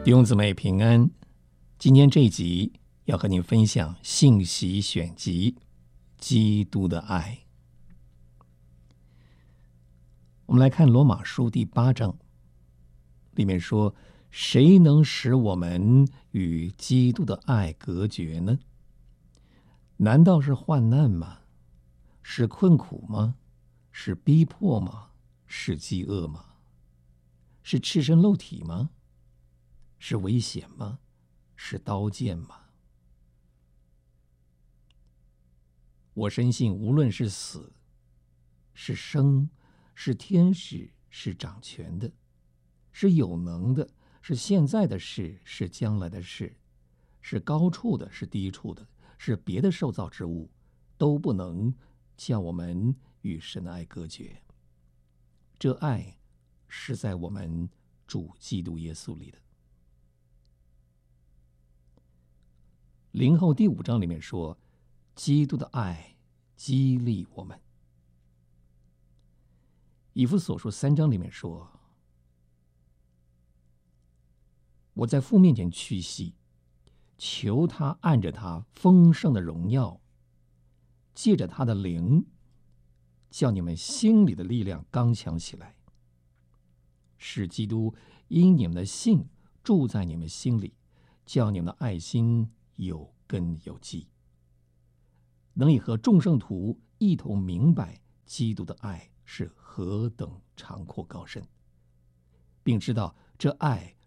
弟兄姊妹平安，今天这一集要和您分享信息选集《基督的爱》。我们来看罗马书第8章，里面说：谁能使我们与基督的爱隔绝呢？难道是患难吗？是困苦吗？是逼迫吗？是饥饿吗？是赤身露体吗？是危险吗？是刀剑吗？我深信，无论是死，是生，是天使，是掌权的，是有能的，是现在的事，是将来的事，是高处的，是低处的，是别的受造之物，都不能叫我们与神的爱隔绝。这爱是在我们主基督耶稣里的。林后第5章里面说，基督的爱激励我们。以弗所书3章里面说，我在父面前屈膝，求他按着他丰盛的荣耀，借着他的灵，叫你们心里的力量刚强起来，使基督因你们的信住在你们心里，叫你们的爱心有根有基，能以和众圣徒一同明白基督的爱是何等长阔高深，并知道这爱